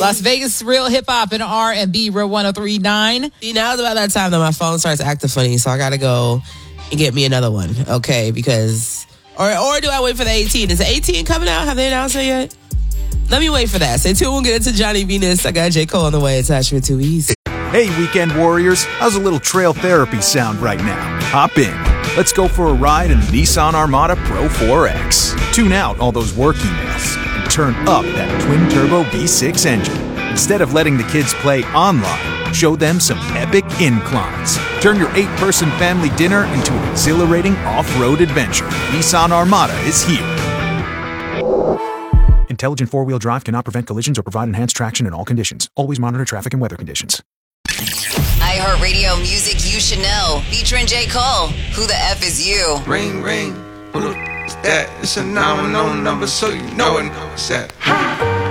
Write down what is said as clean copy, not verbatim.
Las Vegas Real Hip Hop and R&B Real 103.9. See, now it's about that time that my phone starts acting funny, so I gotta go and get me another one, okay? Because, or do I wait for the 18? Is the 18 coming out? Have they announced it yet? Let me wait for that. Stay tuned. We'll get into Johnny Venus. I got J. Cole on the way. It's actually too easy. Hey, weekend warriors. How's a little trail therapy sound right now? Hop in. Let's go for a ride in the Nissan Armada Pro 4X. Tune out all those work emails and turn up that twin-turbo V6 engine. Instead of letting the kids play online, show them some epic inclines. Turn your 8-person family dinner into an exhilarating off-road adventure. Nissan Armada is here. Intelligent four-wheel drive cannot prevent collisions or provide enhanced traction in all conditions. Always monitor traffic and weather conditions. iHeartRadio music you should know. Featuring J. Cole. Who the F is you? Ring, ring. Who the f is that? It's a 911 number, so you know it. It's that.